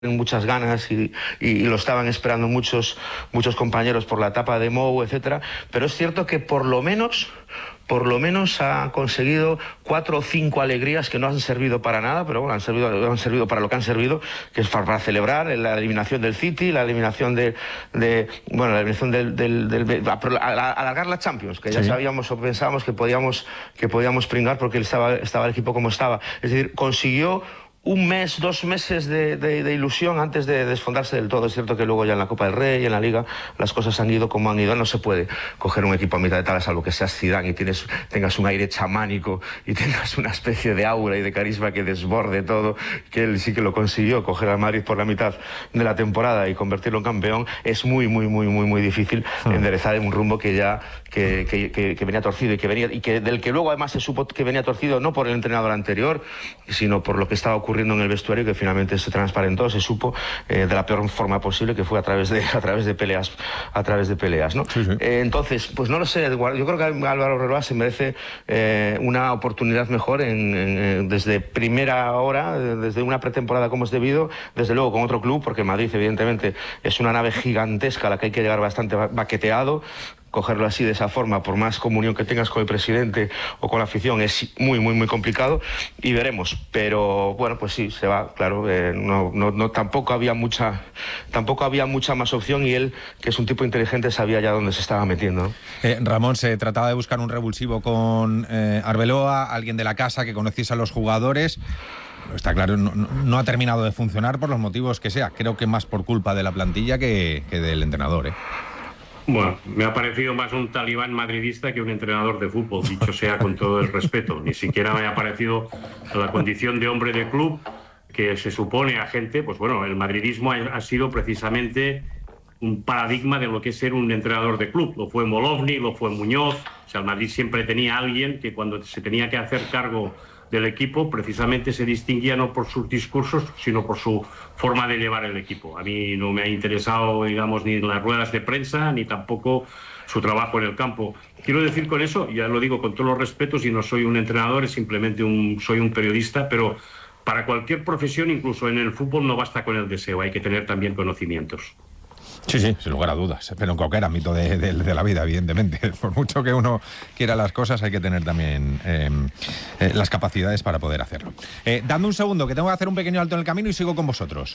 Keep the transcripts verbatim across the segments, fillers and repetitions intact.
muchas ganas y, y lo estaban esperando muchos muchos compañeros por la etapa de Mou, etcétera, pero es cierto que por lo menos por lo menos ha conseguido cuatro o cinco alegrías que no han servido para nada, pero bueno, han servido, han servido para lo que han servido, que es para, para celebrar la eliminación del City, la eliminación de, de bueno, la eliminación del, del, del, del alargar la Champions, que ya sí. sabíamos o pensábamos que podíamos que podíamos pringar porque estaba estaba el equipo como estaba, es decir, consiguió un mes, dos meses de, de, de ilusión antes de desfondarse del todo. Es cierto que luego ya en la Copa del Rey, en la Liga, las cosas han ido como han ido. No se puede coger un equipo a mitad de tabla, salvo que seas Zidane y tienes, tengas un aire chamánico y tengas una especie de aura y de carisma que desborde todo, que él sí que lo consiguió, coger al Madrid por la mitad de la temporada y convertirlo en campeón. Es muy, muy, muy, muy, muy difícil hmm. enderezar en un rumbo que ya que, que, que, que venía torcido y que venía y que del que luego además se supo que venía torcido no por el entrenador anterior, sino por lo que estaba ocurriendo ocurriendo en el vestuario, que finalmente se transparentó, se supo eh, de la peor forma posible, que fue a través de a través de peleas, a través de peleas, ¿no? Sí, sí. Eh, entonces, pues no lo sé, yo creo que Álvaro Arbeloa se merece eh, una oportunidad mejor en, en, desde primera hora, desde una pretemporada como es debido, desde luego con otro club, porque Madrid evidentemente es una nave gigantesca a la que hay que llegar bastante baqueteado. Cogerlo así, de esa forma, por más comunión que tengas con el presidente o con la afición, es muy, muy, muy complicado y veremos. Pero bueno, pues sí, se va, claro. Eh, no, no, no, tampoco había mucha, tampoco había mucha más opción y él, que es un tipo inteligente, sabía ya dónde se estaba metiendo, ¿no? Eh, Ramón, se trataba de buscar un revulsivo con eh, Arbeloa, alguien de la casa que conociese a los jugadores. Está claro, no, no ha terminado de funcionar por los motivos que sea. Creo que más por culpa de la plantilla que, que del entrenador, ¿eh? Bueno, me ha parecido más un talibán madridista que un entrenador de fútbol, dicho sea con todo el respeto. Ni siquiera me ha parecido la condición de hombre de club que se supone a gente. Pues bueno, el madridismo ha, ha sido precisamente un paradigma de lo que es ser un entrenador de club. Lo fue Molovny, lo fue Muñoz. O sea, el Madrid siempre tenía a alguien que cuando se tenía que hacer cargo del equipo, precisamente se distinguía no por sus discursos, sino por su forma de llevar el equipo. A mí no me ha interesado, digamos, ni las ruedas de prensa, ni tampoco su trabajo en el campo. Quiero decir con eso, ya lo digo con todos los respetos, y no soy un entrenador, es simplemente un, soy un periodista, pero para cualquier profesión, incluso en el fútbol, no basta con el deseo, hay que tener también conocimientos. Sí, sí, sin lugar a dudas, pero en cualquier ámbito de, de, de la vida, evidentemente. Por mucho que uno quiera las cosas, hay que tener también eh, eh, las capacidades para poder hacerlo. Eh, dame un segundo, que tengo que hacer un pequeño alto en el camino y sigo con vosotros.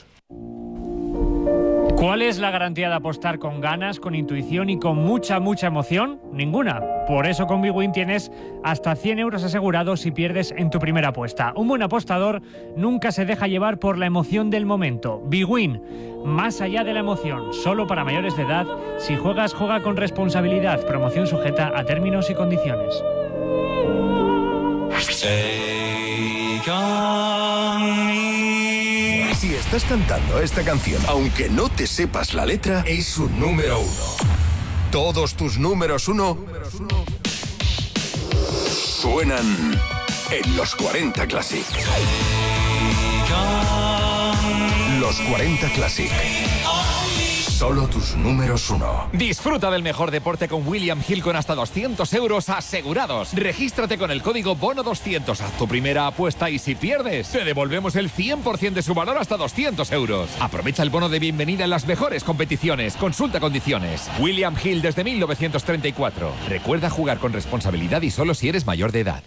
¿Cuál es la garantía de apostar con ganas, con intuición y con mucha, mucha emoción? Ninguna. Por eso con Bwin tienes hasta cien euros asegurados si pierdes en tu primera apuesta. Un buen apostador nunca se deja llevar por la emoción del momento. Bwin, más allá de la emoción, solo para mayores de edad. Si juegas, juega con responsabilidad. Promoción sujeta a términos y condiciones. Si estás cantando esta canción, aunque no te sepas la letra, es un número uno. Todos tus números uno suenan en los cuarenta Classic. Los cuarenta Classic. Solo tus números uno. Disfruta del mejor deporte con William Hill con hasta doscientos euros asegurados. Regístrate con el código bono doscientos. Haz tu primera apuesta y si pierdes, te devolvemos el cien por ciento de su valor hasta doscientos euros. Aprovecha el bono de bienvenida en las mejores competiciones. Consulta condiciones. William Hill desde mil novecientos treinta y cuatro. Recuerda jugar con responsabilidad y solo si eres mayor de edad.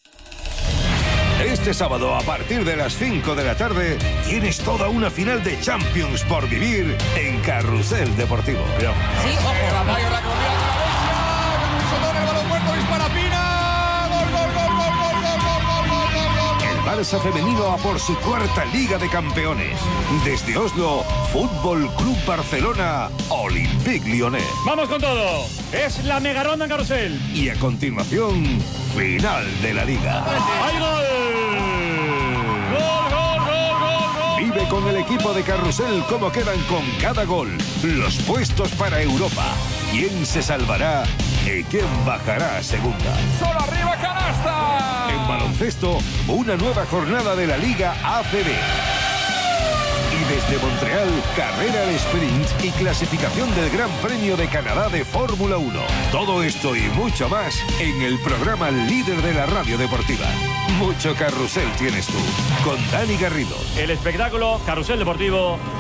Este sábado, a partir de las cinco de la tarde, tienes toda una final de Champions por vivir en Carrusel Deportivo. Sí, ojo, la mayor la corrida de la el balón muerto, dispara Pina. Gol, gol, gol, gol, gol, gol, gol, gol, gol. El Barça femenino a por su cuarta Liga de Campeones. Desde Oslo, Fútbol Club Barcelona, Olympique Lyonnais. ¡Vamos con todo! Es la mega ronda en Carrusel. Y a continuación, final de la Liga. ¡Hay gol! ¡Gol, gol, gol, gol, gol! Vive con el equipo de Carrusel cómo quedan con cada gol. Los puestos para Europa. ¿Quién se salvará y quién bajará a segunda? ¡Solo arriba, canasta! En baloncesto, una nueva jornada de la Liga A C B. Y desde Montreal, carrera al sprint y clasificación del Gran Premio de Canadá de Fórmula uno. Todo esto y mucho más en el programa líder de la radio deportiva. mucho carrusel tienes tú. Con Dani Garrido. El espectáculo Carrusel Deportivo